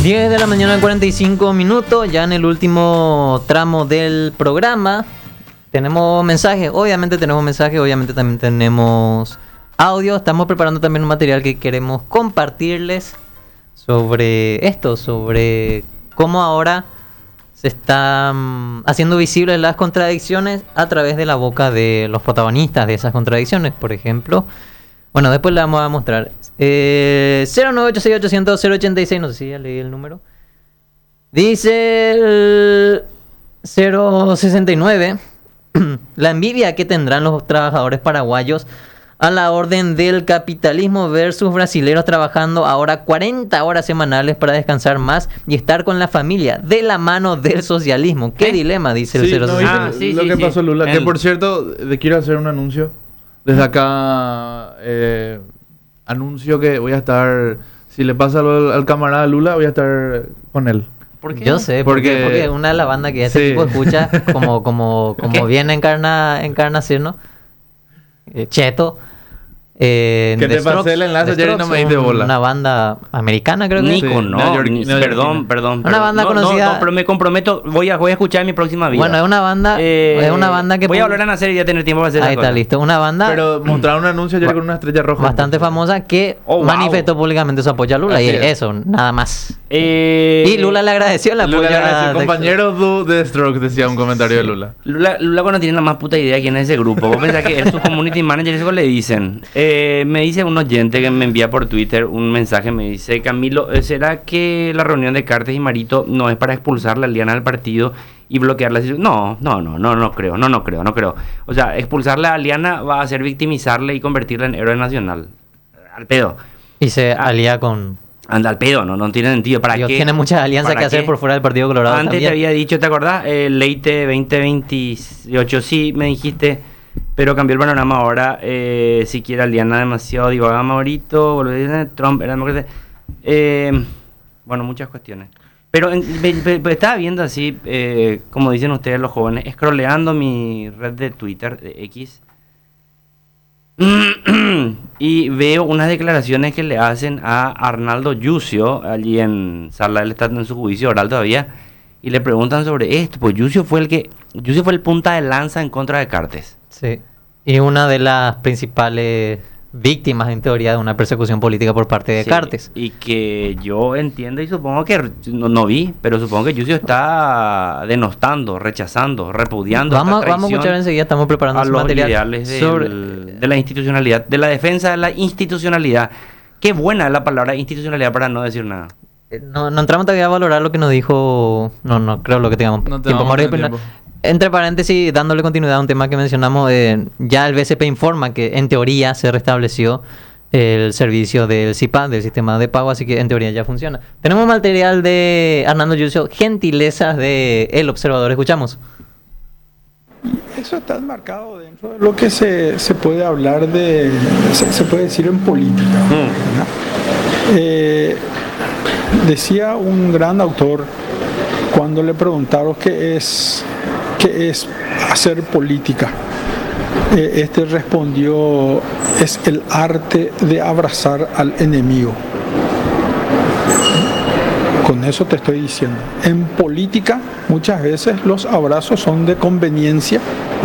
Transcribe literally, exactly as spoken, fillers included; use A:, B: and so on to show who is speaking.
A: diez de la mañana, cuarenta y cinco minutos, ya en el último tramo del programa. Tenemos mensajes, obviamente tenemos mensajes, obviamente también tenemos audio. Estamos preparando también un material que queremos compartirles sobre esto, sobre cómo ahora se están haciendo visibles las contradicciones a través de la boca de los protagonistas de esas contradicciones. Por ejemplo, bueno, después le vamos a mostrar. Eh, cero nueve ocho seis ochocientos cero ochenta y seis, no sé si ya leí el número. Dice el cero sesenta y nueve. La envidia que tendrán los trabajadores paraguayos a la orden del capitalismo versus brasileros trabajando ahora cuarenta horas semanales para descansar más y estar con la familia de la mano del socialismo. ¿Qué ¿Eh? dilema? Dice el
B: sí,
A: cero sesenta y nueve.
B: no, ah, sí, lo sí, que sí. pasó, Lula, el... que por cierto, le quiero hacer un anuncio. Desde acá eh, anuncio que voy a estar, si le pasa al, al camarada Lula, voy a estar con él.
A: ¿Por qué? Yo sé, porque, porque, porque una de las bandas que este sí. tipo escucha, como, como, como bien encarna, Encarnación, eh, Cheto. Eh,
B: que te Strokes, pasé el enlace ayer y no me diste bola.
A: Una banda americana, creo que
C: Nico,
A: sí.
C: no, York, ni, perdón, perdón.
A: Una banda
C: no,
A: conocida.
C: No, no, pero me comprometo, voy a, voy a escuchar en mi próxima vida.
A: Bueno, es una banda, eh, es una banda que
C: voy a volver a nacer y ya tener tiempo para hacer.
A: Ahí está, cosa. listo. Una banda.
B: Pero mostraron un anuncio ayer con una estrella roja.
A: Bastante famosa que oh, wow. manifestó públicamente su apoyo a Lula. Así y es. eso, nada más.
C: Eh,
A: y Lula le agradeció el apoyo.
B: Lula a compañero de Strokes, decía un comentario sí. de Lula.
C: Lula. Lula cuando tiene la más puta idea quién es ese grupo. Vos pensás que es su community manager y eso le dicen. Eh, me dice un oyente que me envía por Twitter un mensaje, me dice: Camilo, ¿será que la reunión de Cartes y Marito no es para expulsar la alianza del partido y bloquearla? No, no, no, no, no creo, no, no creo, no creo. O sea, expulsar la alianza va a hacer victimizarle y convertirla en héroe nacional. Al pedo.
A: Y se alía con...
C: Anda al pedo, no, no tiene sentido. ¿Para
A: Dios
C: qué?
A: Tiene muchas alianzas que hacer qué? por fuera del Partido Colorado.
C: Antes
A: también.
C: te había dicho, ¿te acordás? Eh, Leite veinte veintiocho, sí, me dijiste... Pero cambió el panorama ahora. Eh, si quiere aliana demasiado, divagaba Maurito, Trump, era demócrata. Eh, bueno, muchas cuestiones. Pero en, me, me, estaba viendo así, eh, como dicen ustedes los jóvenes, scrolleando mi red de Twitter, de X, y veo unas declaraciones que le hacen a Arnaldo Yucio, allí en Sala del Estado, en su juicio oral todavía, y le preguntan sobre esto. Pues Yucio fue el que, Yucio fue el punta de lanza en contra de Cartes.
A: Sí, y una de las principales víctimas, en teoría, de una persecución política por parte de sí, Cartes.
C: Y que yo entiendo y supongo que, no, no vi, pero supongo que Yucio está denostando, rechazando, repudiando.
A: Vamos, vamos a escuchar enseguida, estamos preparando
C: a los material ideales del, sobre... de la institucionalidad, de la defensa de la institucionalidad. Qué buena es la palabra institucionalidad para no decir nada.
A: No, no entramos todavía a valorar lo que nos dijo, no, no creo lo que tengamos
B: no
A: tiempo. tiempo. Entre paréntesis, dándole continuidad a un tema que mencionamos, eh, ya el B C P informa que en teoría se restableció el servicio del S I P A, del sistema de pago, así que en teoría ya funciona. Tenemos material de Arnaldo Yucio, gentilezas de El Observador, escuchamos.
D: Eso está enmarcado dentro de lo que se, se puede hablar de, se, se puede decir en política. Mm. Eh, decía un gran autor cuando le preguntaron qué es, qué es hacer política. Eh, este respondió: es el arte de abrazar al enemigo. Con eso te estoy diciendo. En política muchas veces los abrazos son de conveniencia.